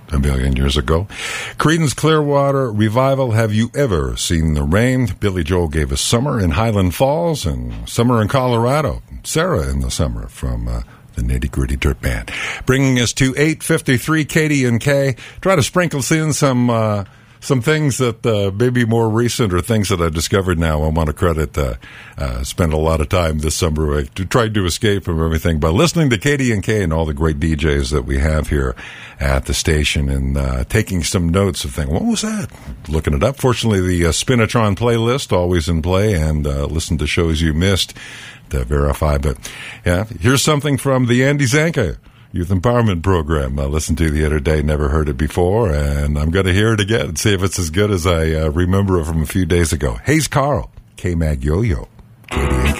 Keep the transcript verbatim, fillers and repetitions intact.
a million years ago. Creedence Clearwater Revival, Have You Ever Seen the Rain? Billy Joel gave us Summer in Highland Falls and Summer in Colorado. Sarah in the Summer from uh, the Nitty Gritty Dirt Band. Bringing us to eight fifty-three K D and K. Try to sprinkle in some... Uh, Some things that uh, maybe more recent or things that I discovered now. I want to credit, uh, uh, spent a lot of time this summer. I tried to escape from everything by listening to K D and K and all the great D Js that we have here at the station and uh, taking some notes of things. What was that? Looking it up. Fortunately, the uh, Spinatron playlist, always in play, and uh, listen to shows you missed to verify. But yeah, here's something from the Andy Zanka Youth Empowerment Program. I listened to the other day, never heard it before, and I'm going to hear it again and see if it's as good as I uh, remember it from a few days ago. Hayes Carl, K-Mag Yo-Yo, K D and K.